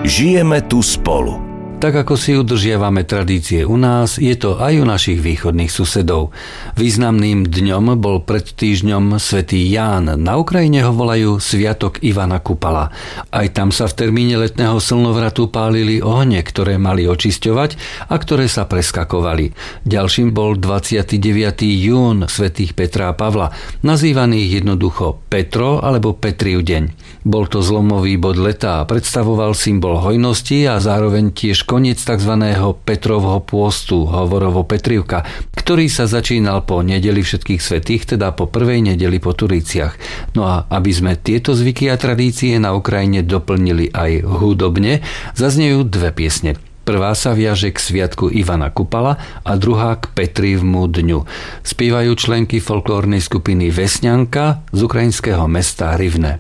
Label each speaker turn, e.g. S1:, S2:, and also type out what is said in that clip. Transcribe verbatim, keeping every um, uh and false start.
S1: Žijeme tu spolu.
S2: Tak ako si udržiavame tradície u nás, je to aj u našich východných susedov. Významným dňom bol pred týždňom svätý Ján. Na Ukrajine ho volajú Sviatok Ivana Kupala. Aj tam sa v termíne letného slnovratu pálili ohne, ktoré mali očisťovať a ktoré sa preskakovali. Ďalším bol dvadsiateho deviateho jún svätých Petra a Pavla, nazývaných jednoducho Petro alebo Petriv deň. Bol to zlomový bod leta a predstavoval symbol hojnosti a zároveň tiež koniec tzv. Petrovho pôstu, hovorovo Petrivka, ktorý sa začínal po nedeli všetkých svätých, teda po prvej nedeli po Turiciach. No a aby sme tieto zvyky a tradície na Ukrajine doplnili aj hudobne, zaznejú dve piesne. Prvá sa viaže k sviatku Ivana Kupala a druhá k Petrivmu dňu. Spievajú členky folklórnej skupiny Vesňanka z ukrajinského mesta Rivne.